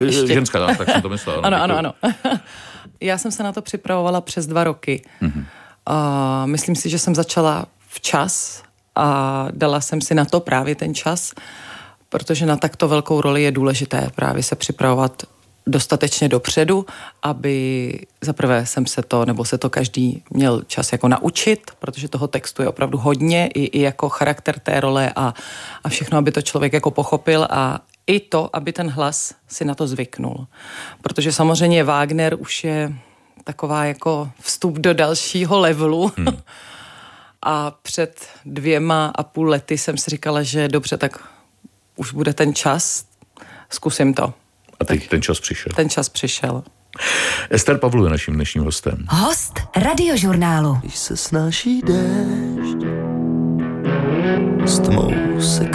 Ještě. Ženská, tak jsem to myslel. Ano. Já jsem se na to připravovala přes 2 roky. A myslím si, že jsem začala včas a dala jsem si na to právě ten čas, protože na takto velkou roli je důležité právě se připravovat dostatečně dopředu, aby zaprvé se to každý měl čas jako naučit, protože toho textu je opravdu hodně, i jako charakter té role a všechno, aby to člověk jako pochopil a i to, aby ten hlas si na to zvyknul. Protože samozřejmě Wagner už je taková jako vstup do dalšího levelu. A před 2,5 lety jsem si říkala, že dobře, tak už bude ten čas, zkusím to. A teď ten čas přišel. Ten čas přišel. Ester Pavlů je naším dnešním hostem. Host Radiožurnálu. Když se snáší déšť, s tmou se